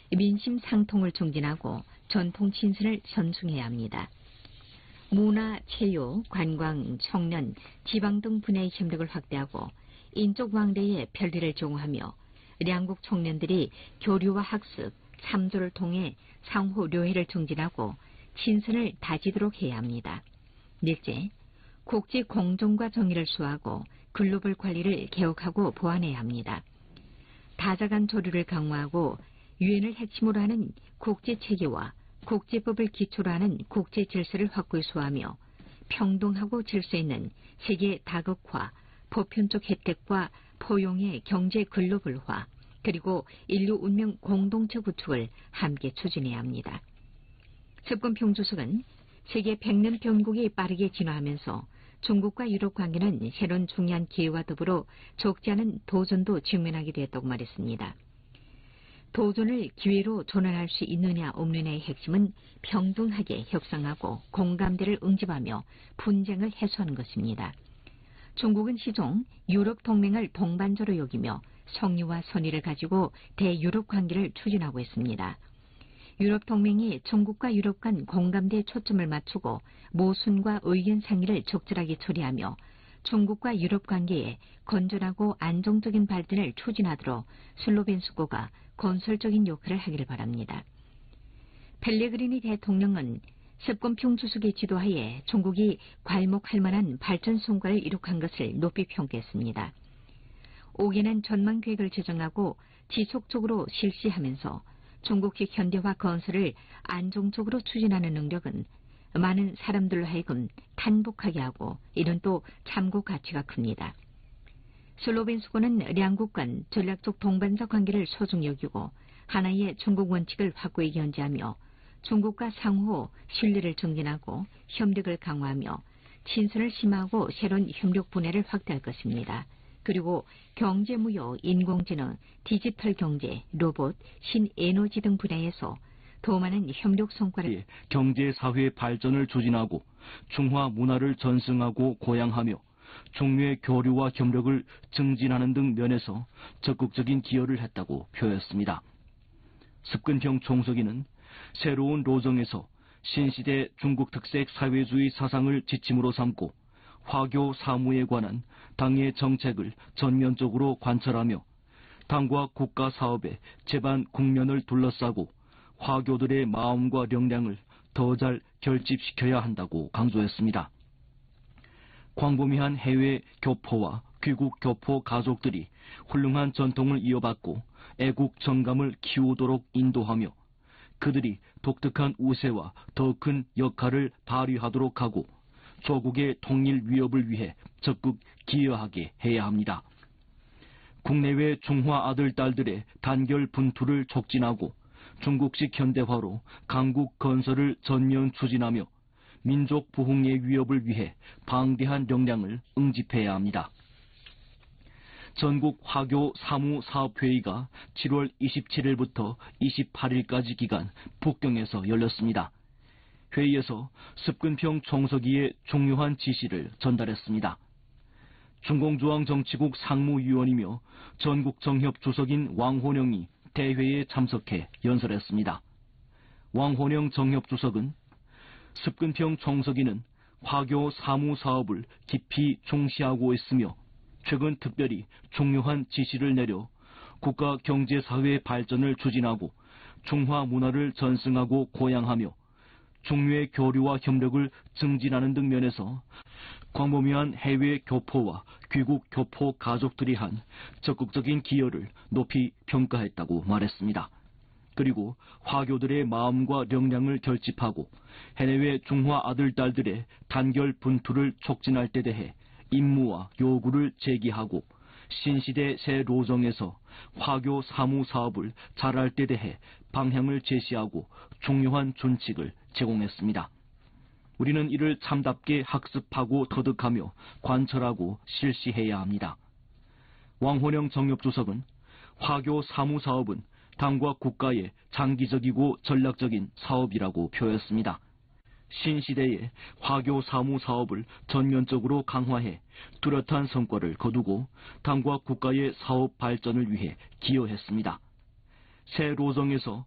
민심 상통을 중진하고 전통 친선을 선숭해야 합니다. 문화, 체육, 관광, 청년, 지방 등 분야의 협력을 확대하고 인적 왕래에 편리를 제공하며 양국 청년들이 교류와 학습, 참조를 통해 상호 료해를 증진하고 친선을 다지도록 해야 합니다. 넷째, 국제 공정과 정의를 수호하고 글로벌 관리를 개혁하고 보완해야 합니다. 다자간 조류를 강화하고 유엔을 핵심으로 하는 국제체계와 국제법을 기초로 하는 국제 질서를 확고히 수호하며 평등하고 질서 있는 세계 다극화, 보편적 혜택과 포용의 경제 글로벌화, 그리고 인류 운명 공동체 구축을 함께 추진해야 합니다. 습근평 주석은 세계 100년 변국이 빠르게 진화하면서 중국과 유럽 관계는 새로운 중요한 기회와 더불어 적지 않은 도전도 직면하게 되었다고 말했습니다. 도전을 기회로 전환할 수 있느냐 없느냐의 핵심은 평등하게 협상하고 공감대를 응집하며 분쟁을 해소하는 것입니다. 중국은 시종 유럽 동맹을 동반자로 여기며 성의와 선의를 가지고 대유럽 관계를 추진하고 있습니다. 유럽 동맹이 중국과 유럽 간 공감대에 초점을 맞추고 모순과 의견 상의를 적절하게 처리하며 중국과 유럽 관계에 건전하고 안정적인 발전을 추진하도록 슬로벤 수고가 건설적인 역할을 하기를 바랍니다. 펠레그리니 대통령은 습근평 주석의 지도하에 중국이 괄목할 만한 발전 성과를 이룩한 것을 높이 평가했습니다. 올해는 전망 계획을 제정하고 지속적으로 실시하면서 중국식 현대화 건설을 안정적으로 추진하는 능력은 많은 사람들로 하여금 탄복하게 하고 이는 또 참고 가치가 큽니다. 슬로벤 수고는 양국 간 전략적 동반자 관계를 소중히 여기고 하나의 중국 원칙을 확고히 견지하며 중국과 상호 신뢰를 증진하고 협력을 강화하며 친선을 심화하고 새로운 협력 분야를 확대할 것입니다. 그리고 경제, 무역, 인공지능, 디지털 경제, 로봇, 신에너지 등 분야에서 더 많은 협력 성과를 경제 사회 발전을 추진하고 중화 문화를 전승하고 고양하며 중류의 교류와 협력을 증진하는 등 면에서 적극적인 기여를 했다고 표했습니다. 습근평 총서기는 새로운 로정에서 신시대 중국 특색 사회주의 사상을 지침으로 삼고 화교 사무에 관한 당의 정책을 전면적으로 관철하며 당과 국가 사업의 제반 국면을 둘러싸고 화교들의 마음과 역량을 더 잘 결집시켜야 한다고 강조했습니다. 광범위한 해외 교포와 귀국 교포 가족들이 훌륭한 전통을 이어받고 애국 정감을 키우도록 인도하며 그들이 독특한 우세와 더 큰 역할을 발휘하도록 하고 조국의 통일 위협을 위해 적극 기여하게 해야 합니다. 국내외 중화 아들, 딸들의 단결 분투를 촉진하고 중국식 현대화로 강국 건설을 전면 추진하며 민족 부흥의 위협을 위해 방대한 역량을 응집해야 합니다. 전국 화교 사무사업회의가 7월 27일부터 28일까지 기간 북경에서 열렸습니다. 회의에서 습근평 총서기의 중요한 지시를 전달했습니다. 중공중앙정치국 상무위원이며 전국정협 주석인 왕혼영이 대회에 참석해 연설했습니다. 왕혼영 정협주석은 습근평 총서기는 화교 사무사업을 깊이 중시하고 있으며 최근 특별히 중요한 지시를 내려 국가 경제사회 발전을 추진하고 중화 문화를 전승하고 고양하며 중유의 교류와 협력을 증진하는 등 면에서 광범위한 해외 교포와 귀국 교포 가족들이 한 적극적인 기여를 높이 평가했다고 말했습니다. 그리고 화교들의 마음과 역량을 결집하고 해내외 중화 아들, 딸들의 단결 분투를 촉진할 때 대해 임무와 요구를 제기하고 신시대 새 로정에서 화교 사무사업을 잘할 때 대해 방향을 제시하고 중요한 준칙을 제공했습니다. 우리는 이를 참답게 학습하고 터득하며 관철하고 실시해야 합니다. 왕혼영 정협주석은 화교 사무사업은 당과 국가의 장기적이고 전략적인 사업이라고 표했습니다. 신시대의 화교 사무사업을 전면적으로 강화해 뚜렷한 성과를 거두고 당과 국가의 사업 발전을 위해 기여했습니다. 새 로정에서